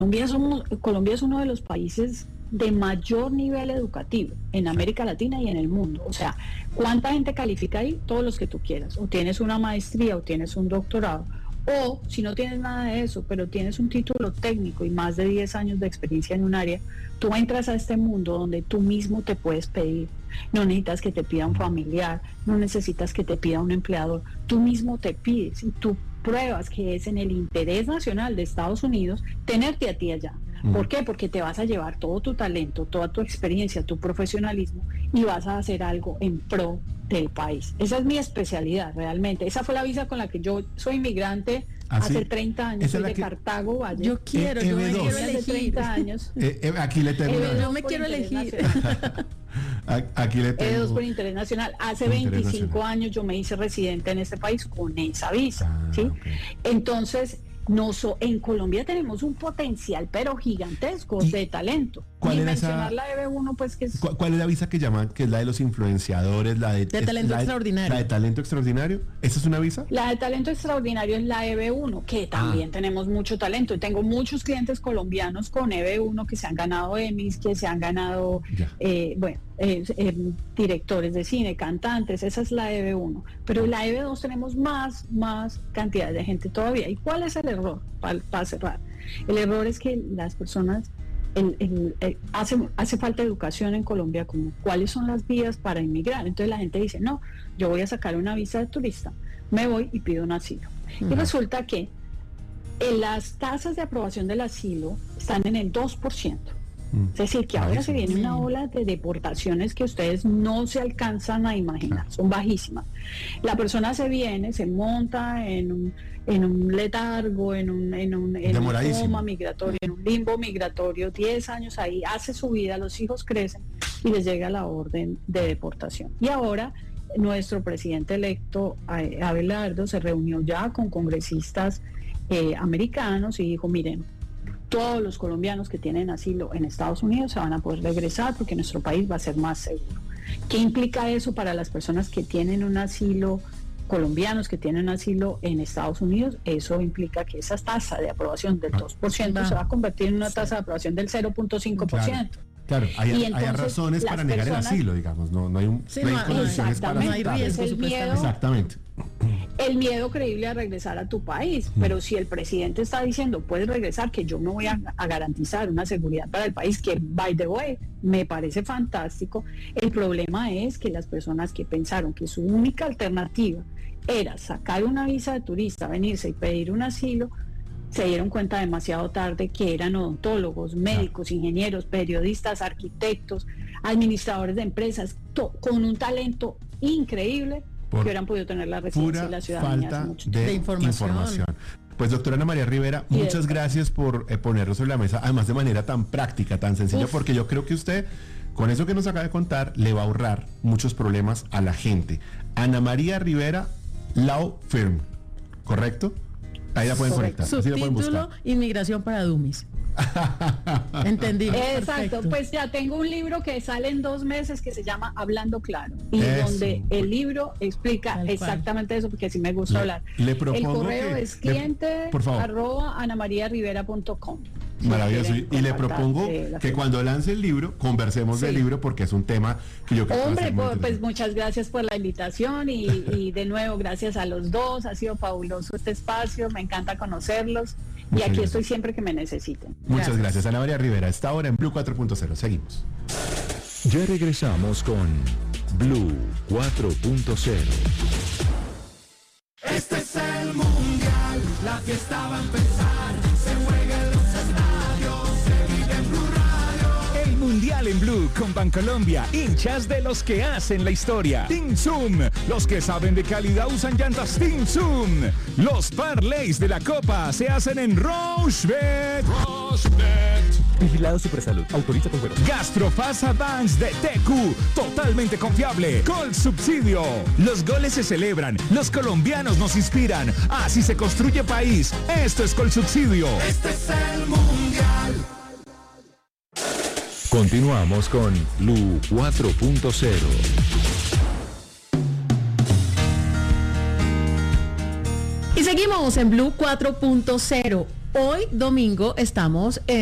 Colombia es uno de los países de mayor nivel educativo en América Latina y en el mundo. O sea, ¿cuánta gente califica ahí? Todos los que tú quieras. O tienes una maestría o tienes un doctorado. O si no tienes nada de eso, pero tienes un título técnico y más de 10 años de experiencia en un área, tú entras a este mundo donde tú mismo te puedes pedir. No necesitas que te pida un familiar, no necesitas que te pida un empleador. Tú mismo te pides y tú pruebas que es en el interés nacional de Estados Unidos tenerte a ti allá. ¿Por qué? Porque te vas a llevar todo tu talento, toda tu experiencia, tu profesionalismo y vas a hacer algo en pro del país. Esa es mi especialidad realmente. Esa fue la visa con la que yo soy inmigrante hace 30 años, soy de Cartago, Valle. Yo me quiero elegir. Hace 30 años. Aquí le tengo yo me quiero elegir. Aquí le tengo. E2 por interés nacional. Hace 25 años yo me hice residente en este país con esa visa. ¿Sí? Okay. Entonces, en Colombia tenemos un potencial pero gigantesco de talento. ¿Cuál Ni era mencionar la EB1, pues que es... ¿Cuál es la visa que llaman, que es la de los influenciadores, de talento extraordinario? ¿La de talento extraordinario? ¿Esa es una visa? La de talento extraordinario es la EB1, que también tenemos mucho talento. Y tengo muchos clientes colombianos con EB1 que se han ganado Emmys, que se han ganado, directores de cine, cantantes. Esa es la EB1. Pero en la EB2 tenemos más cantidad de gente todavía. ¿Y cuál es el error? Para cerrar. El error es que las personas... hace falta educación en Colombia, como cuáles son las vías para inmigrar. Entonces la gente dice, no, yo voy a sacar una visa de turista, me voy y pido un asilo. Y resulta que las tasas de aprobación del asilo están en el 2%. Es decir, que ahora se viene una ola de deportaciones que ustedes no se alcanzan a imaginar, son bajísimas. La persona se monta en un letargo, en un coma migratorio, en un limbo migratorio, 10 años ahí, hace su vida, los hijos crecen y les llega la orden de deportación. Y ahora nuestro presidente electo, Abelardo, se reunió ya con congresistas americanos y dijo, miren, todos los colombianos que tienen asilo en Estados Unidos se van a poder regresar porque nuestro país va a ser más seguro. ¿Qué implica eso para las personas que tienen un asilo, colombianos que tienen asilo en Estados Unidos? Eso implica que esa tasa de aprobación del 2% se va a convertir en una tasa de aprobación del 0.5%. Claro, hay razones para negar el asilo, digamos, no hay condiciones para aceptarlo. Exactamente. El miedo creíble a regresar a tu país, pero si el presidente está diciendo puedes regresar, que yo me voy a garantizar una seguridad para el país, que by the way me parece fantástico. El problema es que las personas que pensaron que su única alternativa era sacar una visa de turista, venirse y pedir un asilo, se dieron cuenta demasiado tarde que eran odontólogos, médicos, ingenieros, periodistas, arquitectos, administradores de empresas, con un talento increíble, que hubieran podido tener la residencia y la ciudadanía hace mucho tiempo. De información. Pues doctora Ana María Rivera, muchas gracias por ponerlo sobre la mesa, además de manera tan práctica, tan sencilla, porque yo creo que usted, con eso que nos acaba de contar, le va a ahorrar muchos problemas a la gente. Ana María Rivera Law Firm, ¿correcto? Ahí la pueden conectar. Subtítulo, Inmigración para Dummies. Entendí. Exacto, perfecto. Pues ya tengo un libro que sale en 2 meses que se llama Hablando Claro, y donde el libro explica exactamente eso, porque sí me gusta hablar. Le propongo el correo es cliente@anamariarivera.com. Maravilloso. Y le propongo que cuando lance el libro, conversemos del libro, porque es un tema que yo creo que pues muchas gracias por la invitación y de nuevo gracias a los dos, ha sido fabuloso este espacio, me encanta conocerlos y aquí estoy siempre que me necesiten. Muchas gracias, Ana María Rivera. Está ahora en Blue 4.0. Seguimos. Ya regresamos con Blue 4.0. Este es el mundial, la fiesta va a empezar, se juega en los estadios, se vive en Blue Radio. El mundial en Blue con Bancolombia, hinchas de los que hacen la historia. Team Zoom, los que saben de calidad usan llantas Team Zoom. Los parlays de la Copa se hacen en Rochebet. Vigilado Supersalud. Autoriza con juegos. Gastrofast Advance de TQ. Totalmente confiable. Col Subsidio. Los goles se celebran. Los colombianos nos inspiran. Así se construye país. Esto es Col Subsidio. Este es el mundial. Continuamos con Blue 4.0. Y seguimos en Blue 4.0. Hoy, domingo, estamos